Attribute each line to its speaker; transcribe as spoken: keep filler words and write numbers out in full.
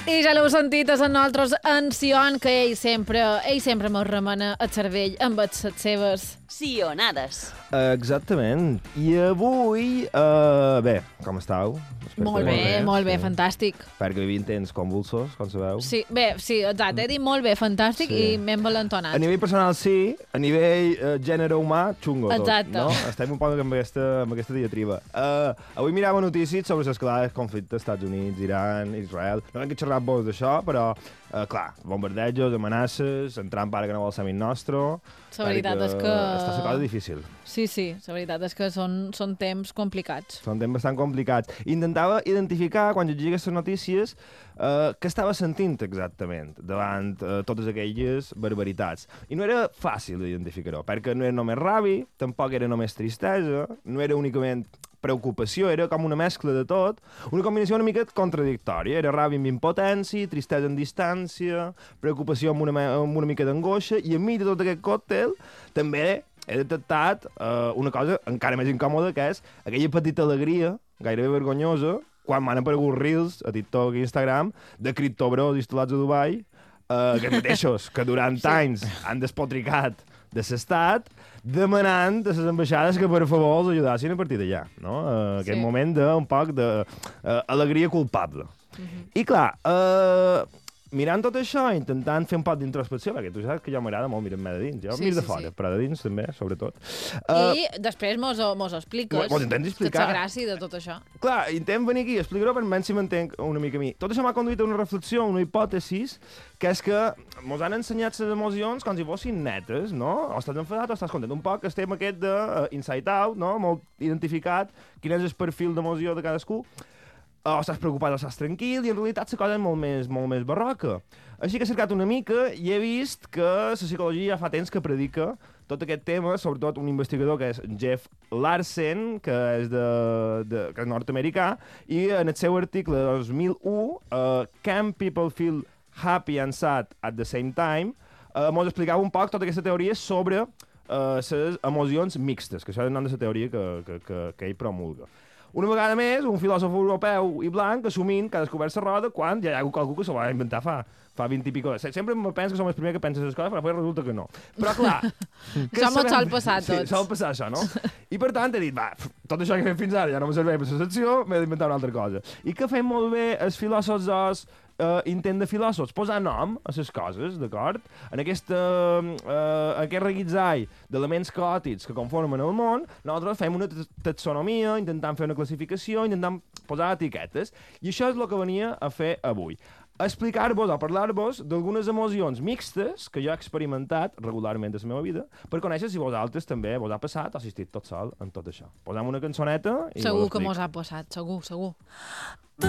Speaker 1: I ja l'heu sentit, és en nosaltres en Sion, que ell sempre, ell sempre mos remena el cervell amb les seves
Speaker 2: sionades.
Speaker 3: Uh, exactament. I avui, uh, bé, com estàu? Espero
Speaker 1: Molt
Speaker 3: que
Speaker 1: bé, molt bé,
Speaker 3: sí.
Speaker 1: fantàstic.
Speaker 3: Perquè vivim temps convulsos, com sabeu.
Speaker 1: Sí, bé, sí, exacte, he dit molt bé, fantàstic
Speaker 3: Sí.
Speaker 1: i m'hem valentonat.
Speaker 3: A nivell personal sí, a nivell uh, gènere humà, xungo tot.
Speaker 1: Exacte.
Speaker 3: No? Estem un poc amb aquesta, amb aquesta diatriba. Uh, avui mirava notícies sobre l'escalada del conflicte als Estats Units, Iran, Israel. No hem que xerrar vos d'això, però, uh, clar, bombardejos, amenaces, en Trump ara que no vol ser amic nostre.
Speaker 1: La veritat és que...
Speaker 3: Està la cosa difícil.
Speaker 1: Sí, sí, la veritat és que són, són temps complicats.
Speaker 3: Són temps bastant complicats. Intentava identificar, quan llegia aquestes notícies, eh, què estava sentint exactament davant eh, totes aquelles barbaritats. I no era fàcil d'identificar-ho, perquè no era només rabi, tampoc era només tristesa, no era únicament preocupació, era com una mescla de tot, una combinació una mica contradictòria. Era ràbia amb impotència, tristesa en distància, preocupació amb una, amb una mica d'angoixa, i enmig de tot aquest còctel també he detectat uh, una cosa encara més incòmoda, que és aquella petita alegria, gairebé vergonyosa, quan m'han aparegut reels a TikTok i Instagram de criptobros instal·lats a Dubai, uh, que mateixos, que durant sí. anys han despotricat de l'estat, demanant a les ambaixades que per favor els ajudassin a partir d'allà, no? Uh, aquest
Speaker 1: Sí.
Speaker 3: moment d'un poc d'alegria culpable.
Speaker 1: Mhm.
Speaker 3: I clar, uh, mirant tot això, intentant fer un poc d'introspecció, perquè tu saps que jo m'agrada molt mirar-me de dins. Jo
Speaker 1: Sí,
Speaker 3: sí, miro de
Speaker 1: sí,
Speaker 3: fora,
Speaker 1: sí.
Speaker 3: però de dins també, sobretot.
Speaker 1: I després mos, mos expliques
Speaker 3: Mos intentes explicar.
Speaker 1: tota la gràcia de tot això.
Speaker 3: Clar, intent venir aquí a explicar-ho per menys si m'entenc una mica a mi. Tot això m'ha conduït a una reflexió, una hipòtesis, que és que mos han ensenyat les emocions com si fossin netes, no? O estàs enfadat o estàs content. Un poc estem aquest de uh, inside out, no? Molt identificat, quin és el perfil d'emoció de cadascú. O estàs preocupat o estàs tranquil, i en realitat la cosa és molt més, molt més barroca. Així que he cercat una mica i he vist que la psicologia ja fa temps que predica tot aquest tema, sobretot un investigador que és Jeff Larsen, que és, de, de, que és nord-americà, i en el seu article de dos mil u, uh, Can People Feel Happy and Sad at the Same Time, uh, mos explicava un poc tota aquesta teoria sobre les uh, emocions mixtes, que això és el nom de la teoria que, que, que, que ell promulga. Una vegada més, un filòsof europeu i blanc assumint que ha descobert la roda quan ja hi ha hagut qualcú que se va inventar fa, fa vint i pico. Sempre me penso que som els primers que pensen les coses, però després resulta que no. Però clar...
Speaker 1: Això mos sol passar a tots.
Speaker 3: Sí, sol passar això, no? I per tant he dit, va, tot això que he fet fins ara ja no me serveix per la secció, m'he d'inventar una altra cosa. I que fem molt bé els filòsofs dos, uh, intent de filòsofs, posar nom a les coses, d'acord? En aquesta, uh, aquest reguitzall d'elements caòtics que conformen el món, nosaltres fem una taxonomia, intentant fer una classificació, intentant posar etiquetes, i això és el que venia a fer avui. Explicar-vos o parlar-vos d'algunes emocions mixtes que jo he experimentat regularment a la meva vida, per conèixer si vosaltres també vos ha passat o si estic tot sol en tot això. Posem una cançoneta i
Speaker 1: Segur
Speaker 3: vos
Speaker 1: que
Speaker 3: explico.
Speaker 1: mos ha passat, segur, segur.